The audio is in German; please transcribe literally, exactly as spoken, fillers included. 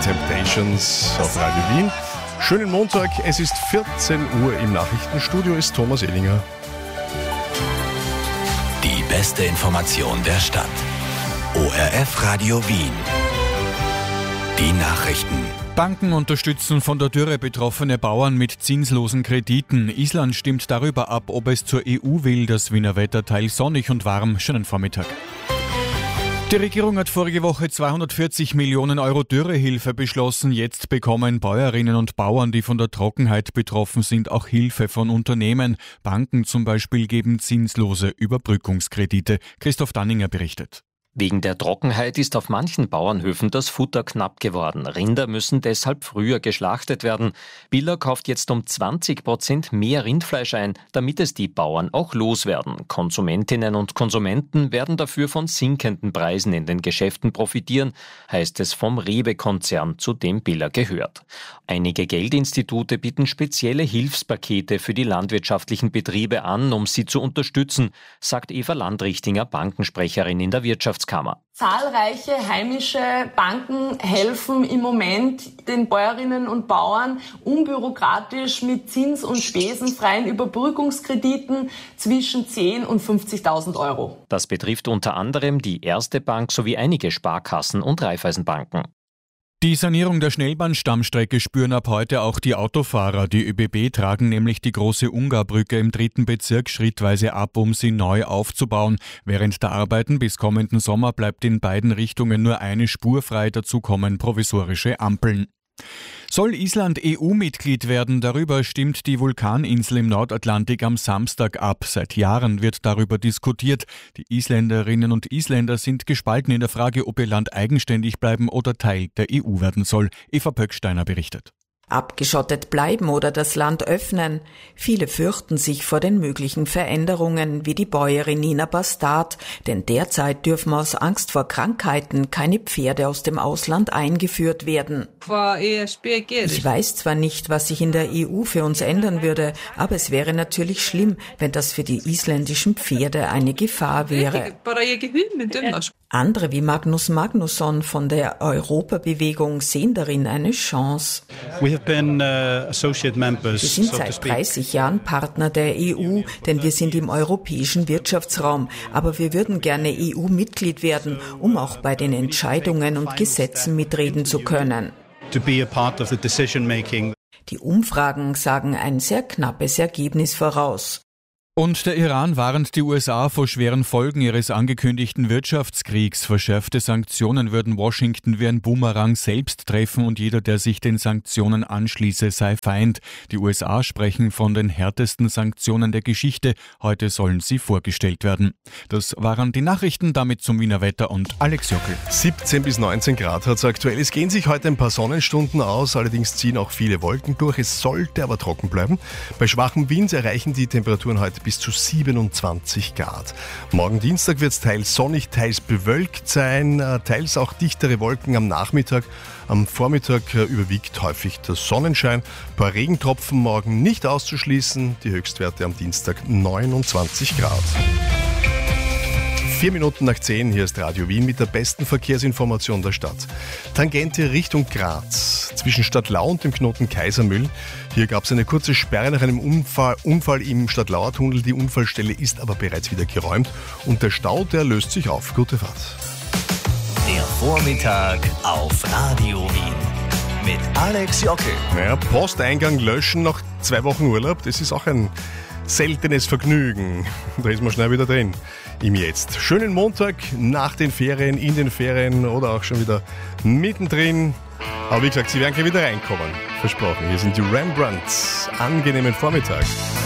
Temptations auf Radio Wien. Schönen Montag, es ist vierzehn Uhr, im Nachrichtenstudio ist Thomas Ellinger. Die beste Information der Stadt. O R F Radio Wien. Die Nachrichten. Banken unterstützen von der Dürre betroffene Bauern mit zinslosen Krediten. Island stimmt darüber ab, ob es zur E U will. Das Wiener Wetter teils sonnig und warm. Schönen Vormittag. Die Regierung hat vorige Woche zweihundertvierzig Millionen Euro Dürrehilfe beschlossen. Jetzt bekommen Bäuerinnen und Bauern, die von der Trockenheit betroffen sind, auch Hilfe von Unternehmen. Banken zum Beispiel geben zinslose Überbrückungskredite. Christoph Danninger berichtet. Wegen der Trockenheit ist auf manchen Bauernhöfen das Futter knapp geworden. Rinder müssen deshalb früher geschlachtet werden. Biller kauft jetzt um zwanzig Prozent mehr Rindfleisch ein, damit es die Bauern auch loswerden. Konsumentinnen und Konsumenten werden dafür von sinkenden Preisen in den Geschäften profitieren, heißt es vom Rewe-Konzern, zu dem Biller gehört. Einige Geldinstitute bieten spezielle Hilfspakete für die landwirtschaftlichen Betriebe an, um sie zu unterstützen, sagt Eva Landrichtinger, Bankensprecherin in der Wirtschaftskammer. Zahlreiche heimische Banken helfen im Moment den Bäuerinnen und Bauern unbürokratisch mit zins- und spesenfreien Überbrückungskrediten zwischen zehn und fünfzigtausend Euro. Das betrifft unter anderem die Erste Bank sowie einige Sparkassen und Raiffeisenbanken. Die Sanierung der Schnellbahnstammstrecke spüren ab heute auch die Autofahrer. Die ÖBB tragen nämlich die große Ungarbrücke im dritten Bezirk schrittweise ab, um sie neu aufzubauen. Während der Arbeiten bis kommenden Sommer bleibt in beiden Richtungen nur eine Spur frei, dazu kommen provisorische Ampeln. Soll Island E U-Mitglied werden? Darüber stimmt die Vulkaninsel im Nordatlantik am Samstag ab. Seit Jahren wird darüber diskutiert. Die Isländerinnen und Isländer sind gespalten in der Frage, ob ihr Land eigenständig bleiben oder Teil der E U werden soll. Eva Pöcksteiner berichtet. Abgeschottet bleiben oder das Land öffnen. Viele fürchten sich vor den möglichen Veränderungen, wie die Bäuerin Nina Bastard, denn derzeit dürfen aus Angst vor Krankheiten keine Pferde aus dem Ausland eingeführt werden. Ich weiß zwar nicht, was sich in der E U für uns ändern würde, aber es wäre natürlich schlimm, wenn das für die isländischen Pferde eine Gefahr wäre. Andere wie Magnus Magnusson von der Europabewegung sehen darin eine Chance. Wir sind seit dreißig Jahren Partner der E U, denn wir sind im europäischen Wirtschaftsraum. Aber wir würden gerne E U-Mitglied werden, um auch bei den Entscheidungen und Gesetzen mitreden zu können. Die Umfragen sagen ein sehr knappes Ergebnis voraus. Und der Iran warnt die U S A vor schweren Folgen ihres angekündigten Wirtschaftskriegs. Verschärfte Sanktionen würden Washington wie ein Boomerang selbst treffen und jeder, der sich den Sanktionen anschließe, sei Feind. Die U S A sprechen von den härtesten Sanktionen der Geschichte. Heute sollen sie vorgestellt werden. Das waren die Nachrichten, damit zum Wiener Wetter und Alex Jockel. siebzehn bis neunzehn Grad hat es aktuell. Es gehen sich heute ein paar Sonnenstunden aus, allerdings ziehen auch viele Wolken durch. Es sollte aber trocken bleiben. Bei schwachem Wind erreichen die Temperaturen heute bis zu siebenundzwanzig Grad. Morgen Dienstag wird es teils sonnig, teils bewölkt sein, teils auch dichtere Wolken am Nachmittag. Am Vormittag überwiegt häufig der Sonnenschein. Ein paar Regentropfen morgen nicht auszuschließen. Die Höchstwerte am Dienstag neunundzwanzig Grad. Vier Minuten nach zehn, hier ist Radio Wien mit der besten Verkehrsinformation der Stadt. Tangente Richtung Graz, zwischen Stadtlau und dem Knoten Kaisermühl. Hier gab es eine kurze Sperre nach einem Unfall, Unfall im Stadtlauer-Tunnel. Die Unfallstelle ist aber bereits wieder geräumt und der Stau, der löst sich auf. Gute Fahrt. Der Vormittag auf Radio Wien mit Alex Jockel. Naja, Posteingang löschen nach zwei Wochen Urlaub, das ist auch ein seltenes Vergnügen. Da ist man schnell wieder drin im Jetzt. Schönen Montag nach den Ferien, in den Ferien oder auch schon wieder mittendrin. Aber wie gesagt, Sie werden gleich wieder reinkommen. Versprochen. Hier sind die Rembrandts. Angenehmen Vormittag.